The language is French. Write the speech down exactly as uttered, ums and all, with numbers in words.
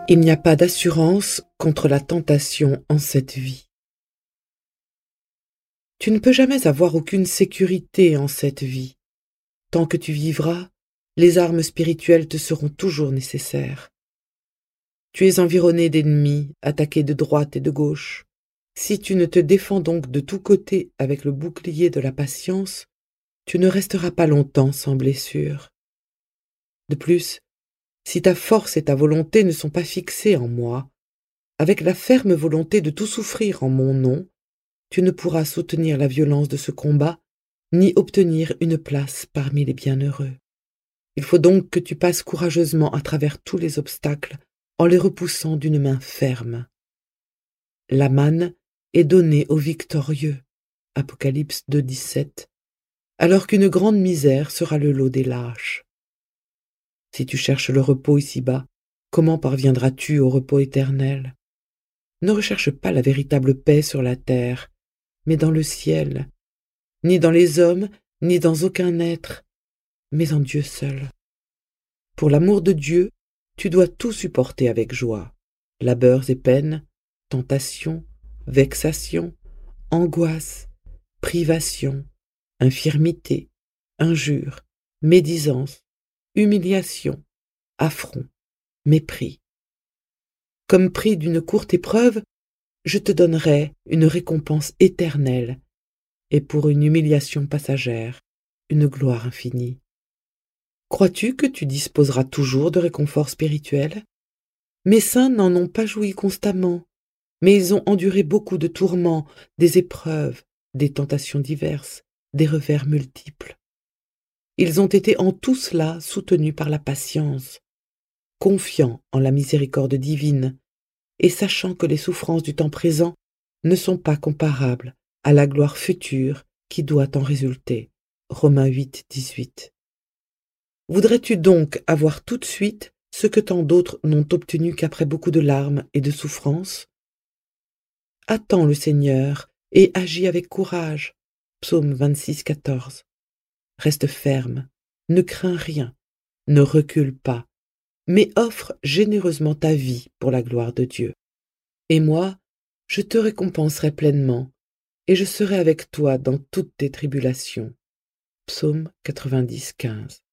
Il n'y a pas d'assurance contre la tentation en cette vie. Tu ne peux jamais avoir aucune sécurité en cette vie. Tant que tu vivras, les armes spirituelles te seront toujours nécessaires. Tu es environné d'ennemis, attaqué de droite et de gauche. Si tu ne te défends donc de tous côtés avec le bouclier de la patience, tu ne resteras pas longtemps sans blessure. De plus, si ta force et ta volonté ne sont pas fixées en moi, avec la ferme volonté de tout souffrir en mon nom, tu ne pourras soutenir la violence de ce combat, ni obtenir une place parmi les bienheureux. Il faut donc que tu passes courageusement à travers tous les obstacles, en les repoussant d'une main ferme. La manne est donnée aux victorieux, Apocalypse deux, dix-sept, alors qu'une grande misère sera le lot des lâches. Si tu cherches le repos ici-bas, comment parviendras-tu au repos éternel? Ne recherche pas la véritable paix sur la terre, mais dans le ciel, ni dans les hommes, ni dans aucun être, mais en Dieu seul. Pour l'amour de Dieu, tu dois tout supporter avec joie, labeurs et peines, tentations, vexations, angoisses, privations, infirmités, injures, médisances, humiliations, affronts, mépris. Comme prix d'une courte épreuve, je te donnerai une récompense éternelle, et pour une humiliation passagère, une gloire infinie. Crois-tu que tu disposeras toujours de réconfort spirituel? Mes saints n'en ont pas joui constamment, mais ils ont enduré beaucoup de tourments, des épreuves, des tentations diverses, des revers multiples. Ils ont été en tout cela soutenus par la patience, confiants en la miséricorde divine, et sachant que les souffrances du temps présent ne sont pas comparables à la gloire future qui doit en résulter. Romains huit, dix-huit. Voudrais-tu donc avoir tout de suite ce que tant d'autres n'ont obtenu qu'après beaucoup de larmes et de souffrances? Attends le Seigneur et agis avec courage. Psaume vingt-six, quatorze. Reste ferme, ne crains rien, ne recule pas, mais offre généreusement ta vie pour la gloire de Dieu. Et moi, je te récompenserai pleinement, et je serai avec toi dans toutes tes tribulations. Psaume quatre-vingt-dix, quinze.